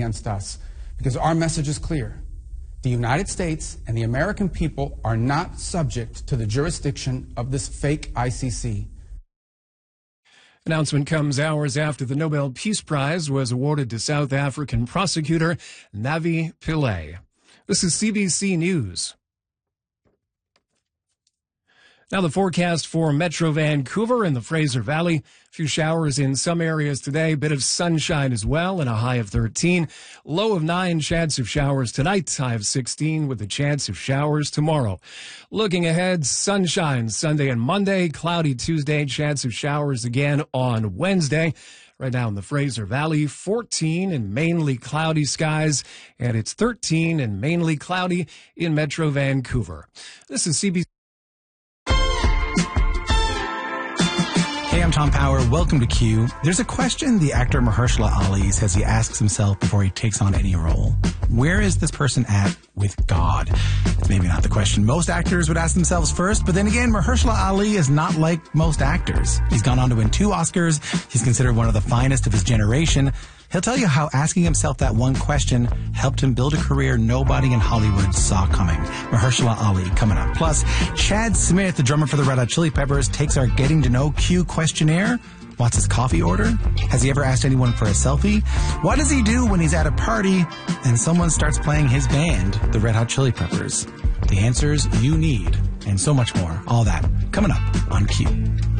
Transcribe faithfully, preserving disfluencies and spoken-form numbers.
against us because our message is clear. The United States and the American people are not subject to the jurisdiction of this fake I C C. Announcement comes hours after the Nobel Peace Prize was awarded to South African prosecutor Navi Pillay. This is C B C News. Now the forecast for Metro Vancouver and the Fraser Valley. A few showers in some areas today, a bit of sunshine as well, and a high of thirteen. Low of nine, chance of showers tonight, high of sixteen with a chance of showers tomorrow. Looking ahead, sunshine Sunday and Monday, cloudy Tuesday, chance of showers again on Wednesday. Right now in the Fraser Valley, fourteen and mainly cloudy skies, and it's thirteen and mainly cloudy in Metro Vancouver. This is C B C. Hey, I'm Tom Power. Welcome to Q. There's a question the actor Mahershala Ali says he asks himself before he takes on any role. Where is this person at with God? It's maybe not the question most actors would ask themselves first, but then again, Mahershala Ali is not like most actors. He's gone on to win two Oscars. He's considered one of the finest of his generation. He'll tell you how asking himself that one question helped him build a career nobody in Hollywood saw coming. Mahershala Ali coming up. Plus, Chad Smith, the drummer for the Red Hot Chili Peppers, takes our Getting to Know Q questionnaire. What's his coffee order? Has he ever asked anyone for a selfie? What does he do when he's at a party and someone starts playing his band, the Red Hot Chili Peppers? The answers you need, and so much more. All that coming up on Q.